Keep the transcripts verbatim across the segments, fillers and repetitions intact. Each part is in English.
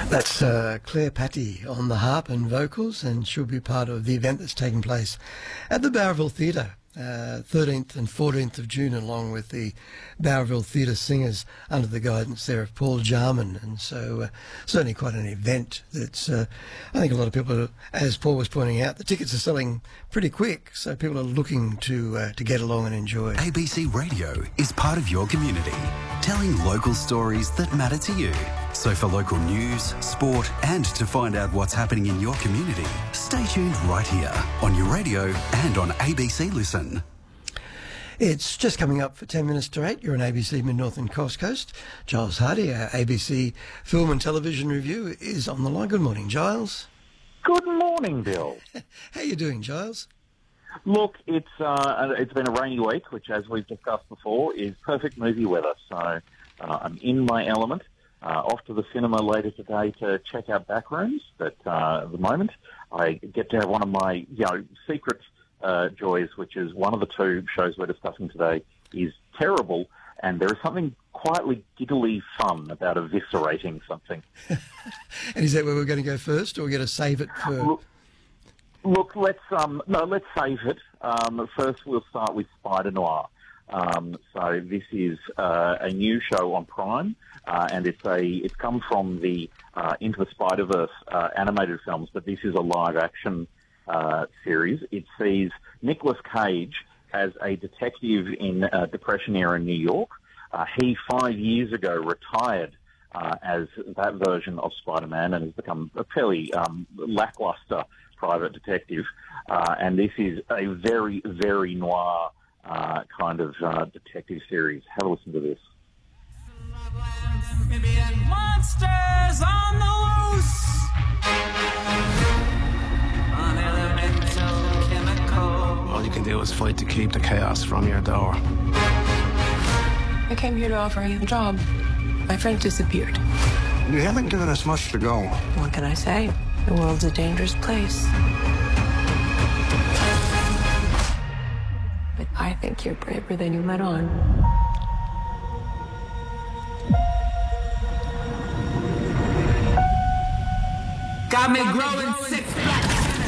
That's uh, Claire Patty on the harp and vocals, and she'll be part of the event that's taking place at the Bowraville Theatre, uh, thirteenth and fourteenth of June, along with the Bowraville Theatre Singers under the guidance there of Paul Jarman. And so uh, certainly quite an event that's, uh, I think a lot of people, are, as Paul was pointing out, the tickets are selling pretty quick, so people are looking to uh, to get along and enjoy. A B C Radio is part of your community, telling local stories that matter to you. So for local news, sport, and to find out what's happening in your community, stay tuned right here on your radio and on A B C Listen. It's just coming up for ten minutes to eight. You're on A B C Mid-North and Coast Coast. Giles Hardy, our A B C Film and Television Review, is on the line. Good morning, Giles. Good morning, Bill. How you doing, Giles? Look, it's uh, it's been a rainy week, which, as we've discussed before, is perfect movie weather. So uh, I'm in my element. Uh, off to the cinema later today to check out Backrooms, but uh, at the moment I get to have one of my you know secret uh, joys, which is one of the two shows we're discussing today is terrible, and there is something quietly giddily fun about eviscerating something. And is that where we're going to go first, or we're going to save it for... Look, look let's um, no, let's save it. Um, first, we'll start with Spider Noir. Um, so this is uh, a new show on Prime, uh, and it's a it's come from the uh, Into the Spider-Verse uh, animated films, but this is a live-action uh, series. It sees Nicolas Cage as a detective in uh, Depression-era New York. Uh, he, five years ago, retired uh, as that version of Spider-Man and has become a fairly um, lackluster private detective. Uh, and this is a very, very noir Uh, kind of uh, detective series. Have a listen to this. Monsters on the loose. On elemental chemical. All you can do is fight to keep the chaos from your door. I came here to offer you a job. My friend disappeared. You haven't given us much to go. What can I say? The world's a dangerous place. But I think you're braver than you let on. Got me growing six black.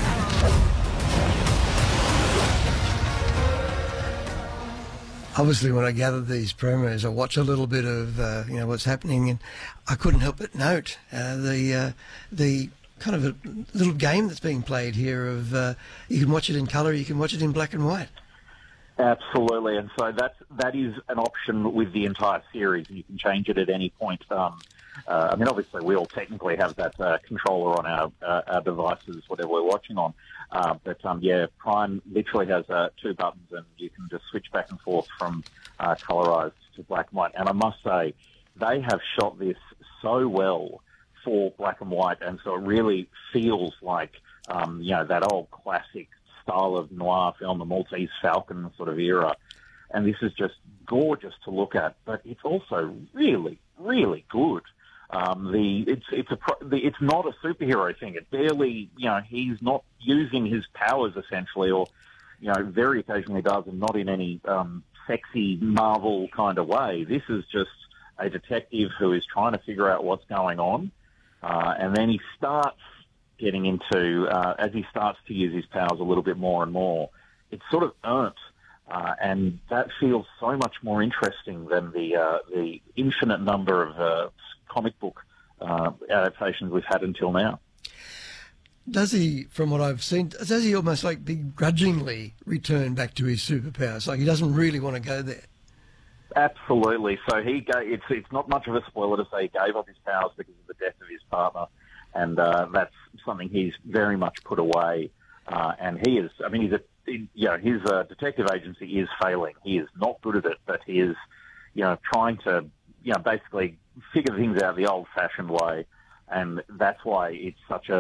Obviously, when I gather these promos, I watch a little bit of uh, you know what's happening, and I couldn't help but note uh, the uh, the kind of a little game that's being played here. Of uh, you can watch it in colour, you can watch it in black and white. Absolutely, and so that's, that is an option with the entire series. You can change it at any point. Um, uh, I mean, obviously, we all technically have that uh, controller on our, uh, our devices, whatever we're watching on. Uh, but, um, yeah, Prime literally has uh, two buttons, and you can just switch back and forth from uh, colorized to black and white. And I must say, they have shot this so well for black and white, and so it really feels like, um, you know, that old classic style of noir film, the Maltese Falcon sort of era. And this is just gorgeous to look at, but it's also really, really good. Um, the it's it's a the, it's not a superhero thing. It barely, you know, he's not using his powers essentially, or you know, very occasionally does, and not in any um, sexy Marvel kind of way. This is just a detective who is trying to figure out what's going on, uh, and then he starts getting into, uh, as he starts to use his powers a little bit more and more, it's sort of earned, uh, and that feels so much more interesting than the uh, the infinite number of uh, comic book uh, adaptations we've had until now. Does he, from what I've seen, does he almost like begrudgingly return back to his superpowers? Like he doesn't really want to go there? Absolutely. So he gave, it's it's not much of a spoiler to say he gave up his powers because of the death of his partner. And uh, that's something he's very much put away. Uh, and he is, I mean, he's a, he, you know, his uh, detective agency is failing. He is not good at it, but he is, you know, trying to, you know, basically figure things out the old-fashioned way. And that's why it's such a